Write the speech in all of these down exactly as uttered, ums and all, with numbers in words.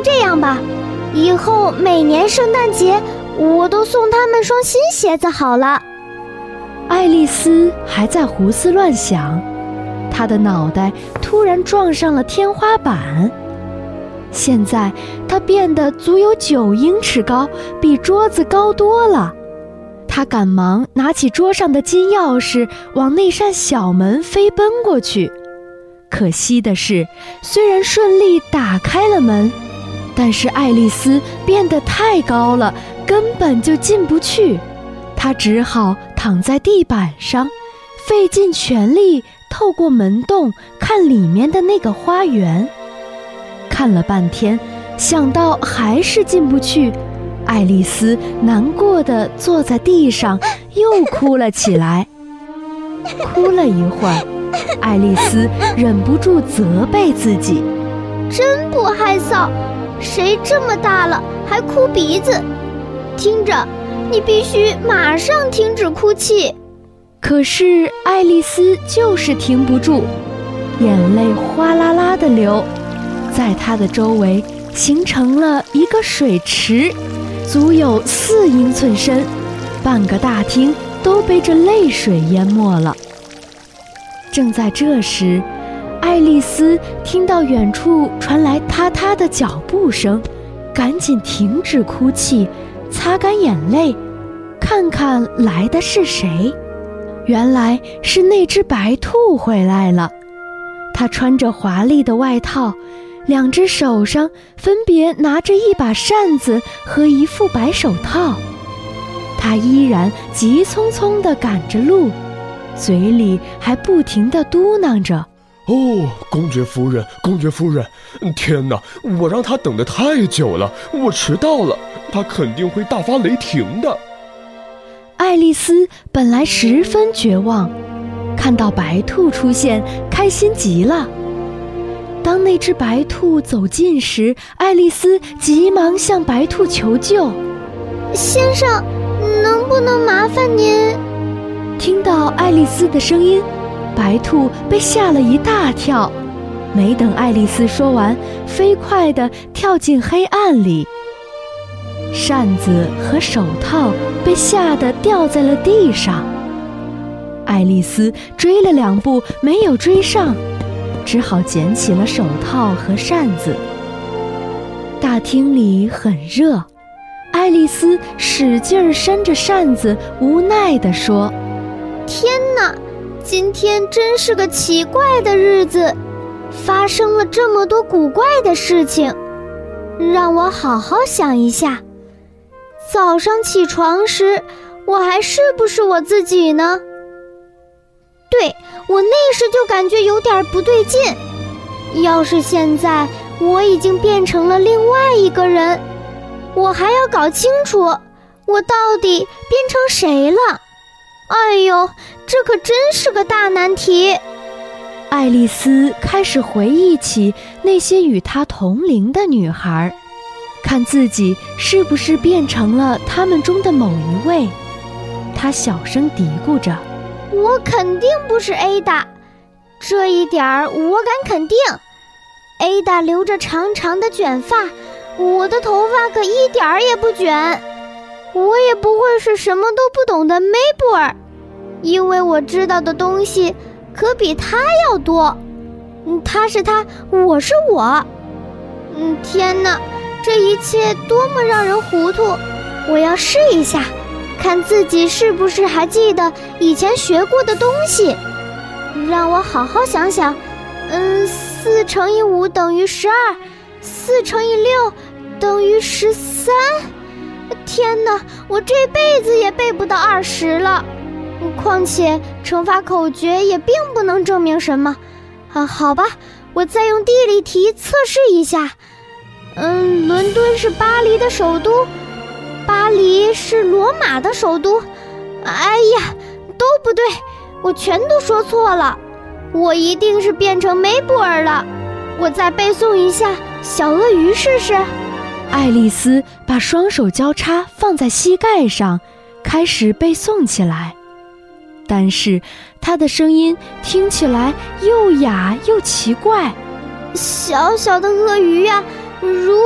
这样吧，以后每年圣诞节我都送他们双新鞋子好了。 爱丽丝还在胡思乱想，她的脑袋突然撞上了天花板。现在她变得足有九英尺高，比桌子高多了。她赶忙拿起桌上的金钥匙，往那扇小门飞奔过去。可惜的是，虽然顺利打开了门，但是爱丽丝变得太高了，根本就进不去。她只好躺在地板上，费尽全力透过门洞看里面的那个花园。看了半天，想到还是进不去，爱丽丝难过地坐在地上，又哭了起来。哭了一会儿，爱丽丝忍不住责备自己： 真不害臊，谁这么大了还哭鼻子？听着，你必须马上停止哭泣。 可是爱丽丝就是停不住，眼泪哗啦啦地流，在她的周围形成了一个水池，足有四英寸深，半个大厅都被这泪水淹没了。正在这时，爱丽丝听到远处传来踏踏的脚步声，赶紧停止哭泣，擦干眼泪，看看来的是谁。原来是那只白兔回来了。它穿着华丽的外套，两只手上分别拿着一把扇子和一副白手套。它依然急匆匆地赶着路，嘴里还不停地嘟囔着： 哦，公爵夫人，公爵夫人，天哪，我让他等得太久了，我迟到了，他肯定会大发雷霆的。 爱丽丝本来十分绝望，看到白兔出现，开心极了。当那只白兔走近时，爱丽丝急忙向白兔求救： 先生，能不能麻烦您？ 听到爱丽丝的声音，白兔被吓了一大跳，没等爱丽丝说完，飞快地跳进黑暗里。扇子和手套被吓得掉在了地上。爱丽丝追了两步没有追上，只好捡起了手套和扇子。大厅里很热，爱丽丝使劲扇着扇子，无奈地说： 天哪，今天真是个奇怪的日子，发生了这么多古怪的事情，让我好好想一下。早上起床时，我还是不是我自己呢？对，我那时就感觉有点不对劲。要是现在我已经变成了另外一个人，我还要搞清楚我到底变成谁了。哎呦，这可真是个大难题。 爱丽丝开始回忆起那些与她同龄的女孩，看自己是不是变成了她们中的某一位。她小声嘀咕着： 我肯定不是 Ada， 这一点儿我敢肯定。Ada 留着长长的卷发，我的头发可一点儿也不卷。我也不会是什么都不懂的梅布尔，因为我知道的东西可比他要多。嗯，他是他，我是我。嗯，天哪，这一切多么让人糊涂！我要试一下，看自己是不是还记得以前学过的东西。让我好好想想。嗯，四乘以五等于十二，四乘以六等于十三。天哪，我这辈子也背不到二十了。况且乘法口诀也并不能证明什么。啊，好吧，我再用地理题测试一下。嗯，伦敦是巴黎的首都，巴黎是罗马的首都。哎呀，都不对，我全都说错了。我一定是变成梅布尔了。我再背诵一下小鳄鱼试试。 爱丽丝把双手交叉放在膝盖上，开始背诵起来。但是她的声音听起来又哑又奇怪。 小小的鳄鱼呀、啊，如何打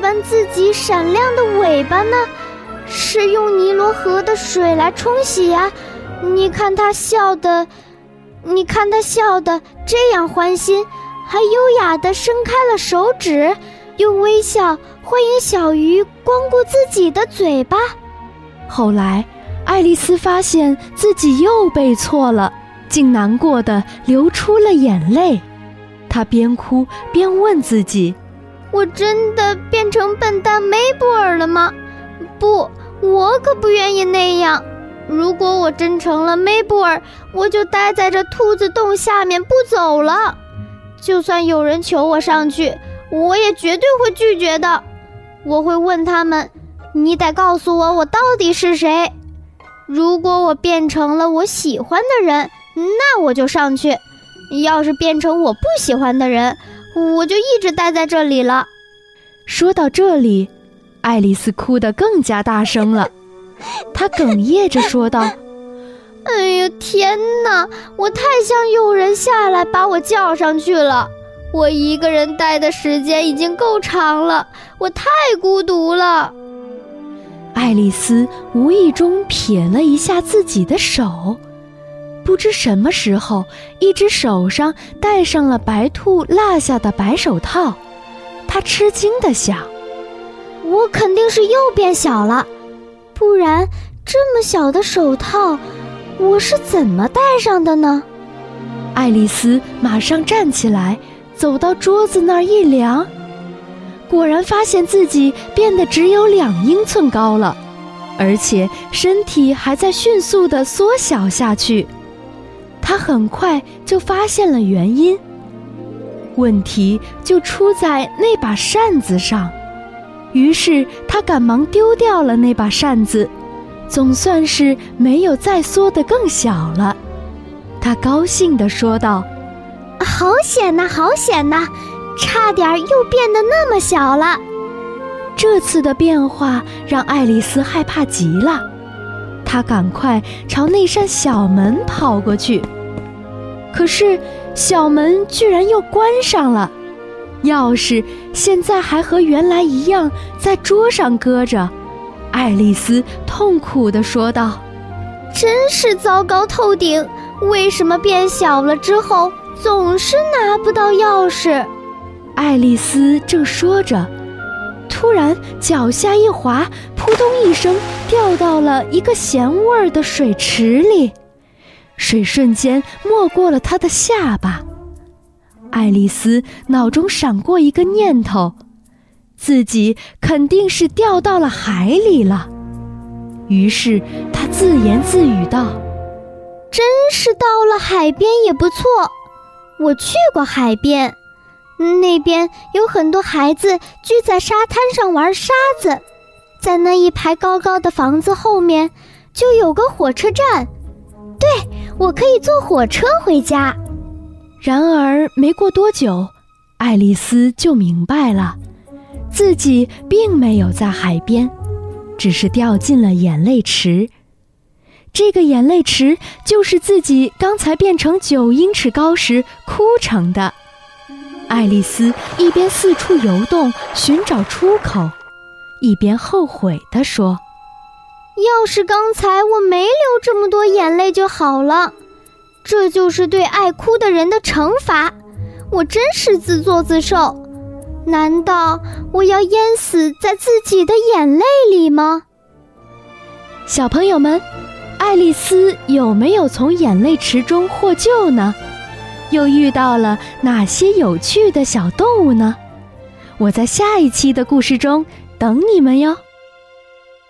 扮自己闪亮的尾巴呢？是用尼罗河的水来冲洗呀。你看它笑的，你看它笑的这样欢欣，还优雅地伸开了手指，用微笑欢迎小鱼光顾自己的嘴巴。 后来，爱丽丝发现自己又背错了，竟难过地流出了眼泪。她边哭边问自己： 我真的变成笨蛋梅布尔了吗？不，我可不愿意那样。如果我真成了梅布尔，我就待在这兔子洞下面不走了。就算有人求我上去，我也绝对会拒绝的。我会问他们，你得告诉我我到底是谁。如果我变成了我喜欢的人，那我就上去。要是变成我不喜欢的人，我就一直待在这里了。 说到这里，爱丽丝哭得更加大声了。她哽咽着说道： 哎呀，天哪，我太想有人下来把我叫上去了。我一个人待的时间已经够长了，我太孤独了。 爱丽丝无意中瞥了一下自己的手，不知什么时候，一只手上戴上了白兔落下的白手套。她吃惊地想： 我肯定是又变小了，不然这么小的手套，我是怎么戴上的呢？ 爱丽丝马上站起来，走到桌子那儿一量，果然发现自己变得只有两英寸高了，而且身体还在迅速地缩小下去。她很快就发现了原因，问题就出在那把扇子上。于是她赶忙丢掉了那把扇子，总算是没有再缩得更小了。她高兴地说道： 好险呐，好险呐，差点又变得那么小了。 这次的变化让爱丽丝害怕极了，她赶快朝那扇小门跑过去。可是小门居然又关上了，钥匙现在还和原来一样在桌上搁着。爱丽丝痛苦地说道： 真是糟糕透顶，为什么变小了之后总是拿不到钥匙？ 爱丽丝正说着，突然脚下一滑，扑通一声掉到了一个咸味儿的水池里，水瞬间没过了她的下巴。爱丽丝脑中闪过一个念头，自己肯定是掉到了海里了。于是她自言自语道： 真是到了海边也不错，我去过海边，那边有很多孩子聚在沙滩上玩沙子，在那一排高高的房子后面就有个火车站，对，我可以坐火车回家。 然而没过多久，爱丽丝就明白了，自己并没有在海边，只是掉进了眼泪池。这个眼泪池就是自己刚才变成九英尺高时哭成的。爱丽丝一边四处游动寻找出口，一边后悔地说： 要是刚才我没流这么多眼泪就好了，这就是对爱哭的人的惩罚，我真是自作自受。难道我要淹死在自己的眼泪里吗？ 小朋友们，爱丽丝有没有从眼泪池中获救呢？又遇到了哪些有趣的小动物呢？我在下一期的故事中等你们哟。